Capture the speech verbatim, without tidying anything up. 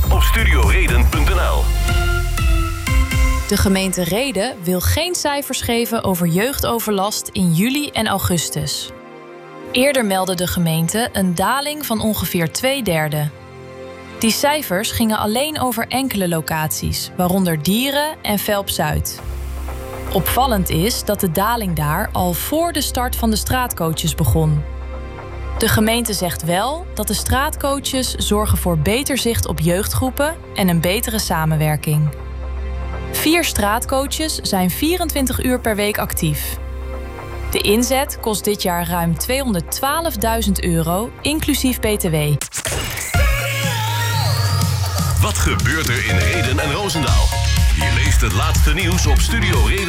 op studioreden punt n l. De gemeente Rheden wil geen cijfers geven over jeugdoverlast in juli en augustus. Eerder meldde de gemeente een daling van ongeveer twee derde. Die cijfers gingen alleen over enkele locaties, waaronder Dieren en Velp-Zuid. Opvallend is dat de daling daar al voor de start van de straatcoaches begon. De gemeente zegt wel dat de straatcoaches zorgen voor beter zicht op jeugdgroepen en een betere samenwerking. Vier straatcoaches zijn vierentwintig uur per week actief. De inzet kost dit jaar ruim tweehonderdtwaalfduizend euro, inclusief B T W. Wat gebeurt er in Rheden en Roosendaal? Je leest het laatste nieuws op studio reden